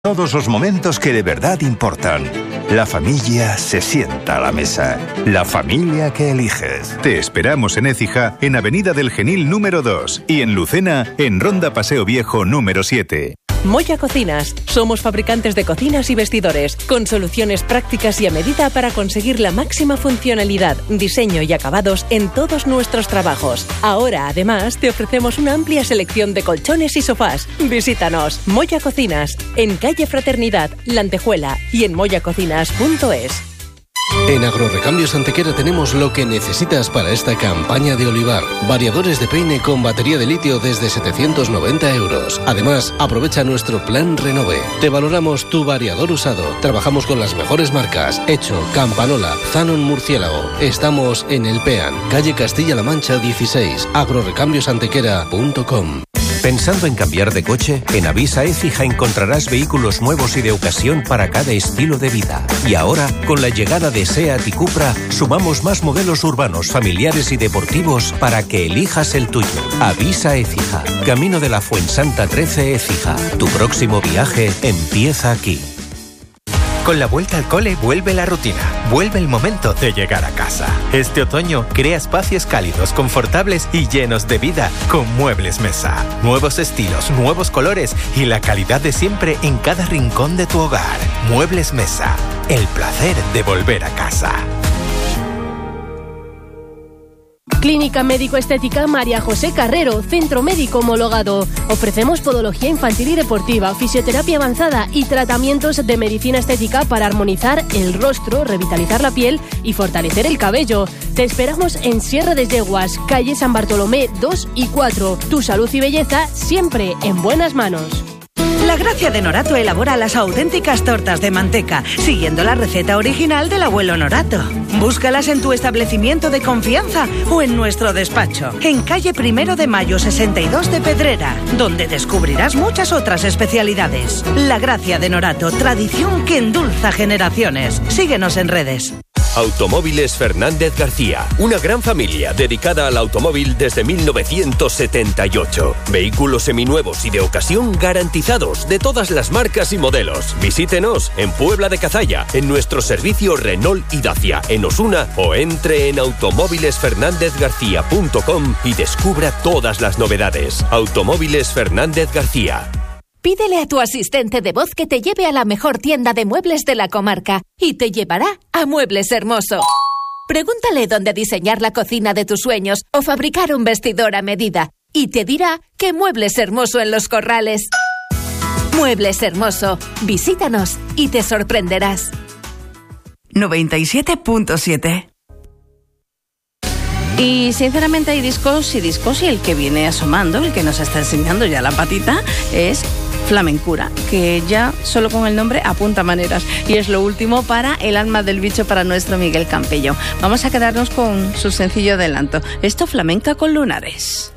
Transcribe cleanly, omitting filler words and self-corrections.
Todos los momentos que de verdad importan. La familia se sienta a la mesa. La familia que eliges. Te esperamos en Écija, en Avenida del Genil número 2 y en Lucena, en Ronda Paseo Viejo número 7. Moya Cocinas. Somos fabricantes de cocinas y vestidores, con soluciones prácticas y a medida para conseguir la máxima funcionalidad, diseño y acabados en todos nuestros trabajos. Ahora, además, te ofrecemos una amplia selección de colchones y sofás. Visítanos. Moya Cocinas, en calle Fraternidad, La Antejuela y en moyacocinas.es. En Agrorrecambios Antequera tenemos lo que necesitas para esta campaña de olivar. Variadores de peine con batería de litio desde 790 euros. Además, aprovecha nuestro plan Renove. Te valoramos tu variador usado. Trabajamos con las mejores marcas. Hecho, Campanola, Zanon Murciélago. Estamos en El Pean, calle Castilla-La Mancha 16. agrorrecambiosantequera.com. ¿Pensando en cambiar de coche? En Avisa Écija encontrarás vehículos nuevos y de ocasión para cada estilo de vida. Y ahora, con la llegada de SEAT y Cupra, sumamos más modelos urbanos, familiares y deportivos para que elijas el tuyo. Avisa Écija, Camino de la Fuensanta 13 Écija. Tu próximo viaje empieza aquí. Con la vuelta al cole vuelve la rutina, vuelve el momento de llegar a casa. Este otoño crea espacios cálidos, confortables y llenos de vida con Muebles Mesa. Nuevos estilos, nuevos colores y la calidad de siempre en cada rincón de tu hogar. Muebles Mesa, el placer de volver a casa. Clínica Médico-Estética María José Carrero, centro médico homologado. Ofrecemos podología infantil y deportiva, fisioterapia avanzada y tratamientos de medicina estética para armonizar el rostro, revitalizar la piel y fortalecer el cabello. Te esperamos en Sierra de Yeguas, calle San Bartolomé 2 y 4. Tu salud y belleza siempre en buenas manos. La Gracia de Norato elabora las auténticas tortas de manteca, siguiendo la receta original del abuelo Norato. Búscalas en tu establecimiento de confianza o en nuestro despacho, en calle 1 de Mayo 62 de Pedrera, donde descubrirás muchas otras especialidades. La Gracia de Norato, tradición que endulza generaciones. Síguenos en redes. Automóviles Fernández García, una gran familia dedicada al automóvil desde 1978. Vehículos seminuevos y de ocasión garantizados de todas las marcas y modelos. Visítenos en Puebla de Cazalla, en nuestro servicio Renault y Dacia, en Osuna, o entre en automóvilesfernandezgarcía.com y descubra todas las novedades. Automóviles Fernández García. Pídele a tu asistente de voz que te lleve a la mejor tienda de muebles de la comarca y te llevará a Muebles Hermoso. Pregúntale dónde diseñar la cocina de tus sueños o fabricar un vestidor a medida y te dirá que Muebles Hermoso en Los Corrales. Muebles Hermoso. Visítanos y te sorprenderás. 97.7. Y sinceramente hay discos y el que viene asomando, el que nos está enseñando ya la patita, es Flamencura, que ya solo con el nombre apunta maneras. Y es lo último para El alma del bicho, para nuestro Miguel Campello. Vamos a quedarnos con su sencillo adelanto. Esto, Flamenca con Lunares.